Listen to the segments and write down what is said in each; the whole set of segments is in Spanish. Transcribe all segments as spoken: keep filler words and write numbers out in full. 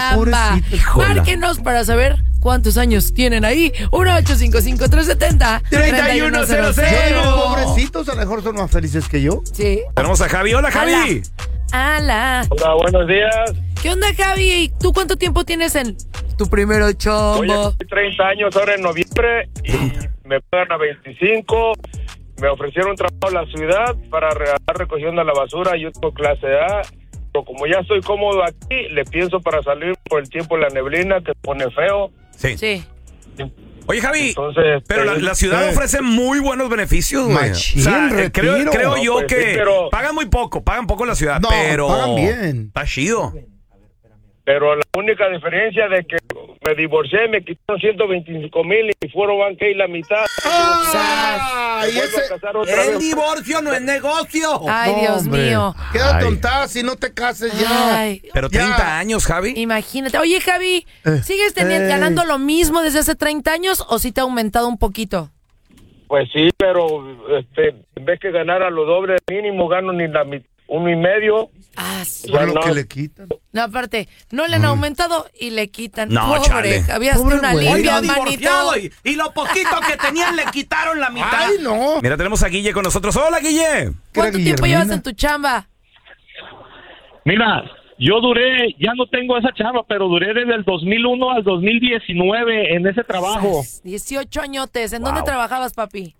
Pobrecito. Márquenos para saber cuántos años tienen ahí. uno ocho cinco cinco, tres siete cero, tres uno cero cero. Pobrecitos, a lo mejor son más felices que yo. Sí. Tenemos a Javi. Hola, Javi. Ala. Hola, buenos días. ¿Qué onda, Javi? ¿Y tú cuánto tiempo tienes en tu primero Voy chombo? a treinta años ahora en noviembre y me pagan a veinticinco. Me ofrecieron trabajo en la ciudad para estar recogiendo la basura. Yo tengo clase A. Pero como ya estoy cómodo aquí, le pienso para salir por el tiempo de la neblina que pone feo. Sí. Sí. Oye, Javi, Entonces, pero la, eh, la ciudad eh. ofrece muy buenos beneficios, güey. Machín, O sea, eh, creo, retiro. creo yo No, pues que sí, pero- pagan muy poco, pagan poco en la ciudad, No, pero pagan bien. está chido. Pero la única diferencia de que me divorcié, me quitaron ciento veinticinco mil y fueron banque y la mitad. ¡Ah! Me Y vuelvo a ese... casar otra vez. divorcio no es negocio. Ay, No, Dios hombre. mío. Queda Ay. tontada si no te cases ya. Ay, Pero Ya. treinta años, Javi. imagínate. Oye, Javi, ¿sigues teniendo, eh. ganando lo mismo desde hace treinta años o sí te ha aumentado un poquito? Pues sí, pero este, en vez que ganar a lo doble mínimo, gano ni la mit- uno y medio. Ah, sí. Por lo no. que le quitan. No, aparte, no le han aumentado y le quitan. No, Pobre, chale. Javi, hazte Pobre una güey. limpia, Oiga, manito. divorciado y, y lo poquito que tenían le quitaron la mitad. ¡Ay, no! Mira, tenemos a Guille con nosotros. Hola, Guille. ¿Cuánto Era tiempo Guillermina. llevas en tu chamba? Mira, yo duré, ya no tengo esa chamba, pero duré desde el dos mil uno al dos mil diecinueve en ese trabajo. dieciocho añotes. ¿En dónde trabajabas, papi?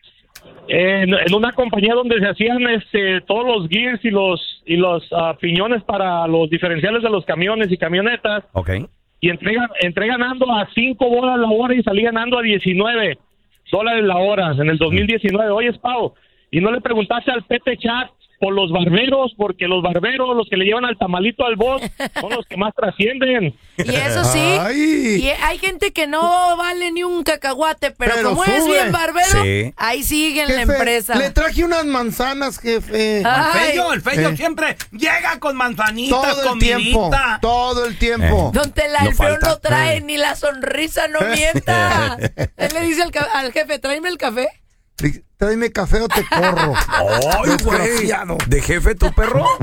En, en una compañía donde se hacían este todos los gears y los y los ah, piñones para los diferenciales de los camiones y camionetas. Ok. Y entré, entré ganando a cinco bolas la hora y salí ganando a diecinueve dólares la hora en el dos mil diecinueve. Oye, Pau, ¿y no le preguntaste al Pete Chat por los barberos? Porque los barberos, los que le llevan al tamalito al boss, son los que más trascienden. Y eso sí, Ay. y hay gente que no vale ni un cacahuate, pero, Pero como es sube. bien barbero, Sí. ahí sigue en la Jefe, empresa. le traje unas manzanas, jefe. Ah. El Ay. fello, el fello Eh. siempre llega con manzanitas, Todo el tiempo. comidita. Todo el tiempo. Don Tela, No el feo falta. no trae ni la sonrisa, no mienta. Él le dice al, ca- al jefe, tráeme el café. Tráeme café o te corro. Ay, güey. Desgraciado. ¿De jefe tu perro?